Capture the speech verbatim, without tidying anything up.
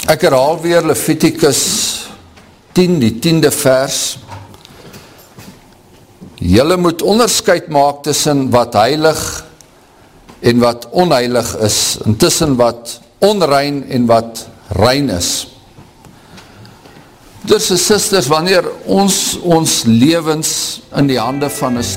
Ek herhaal weer Levitikus tien, die tiende vers. Julle moet onderscheid maak tussen wat heilig en wat onheilig is, en tussen wat onrein en wat rein is. Broeders en sisters, wanneer ons ons lewens in die hande van 'n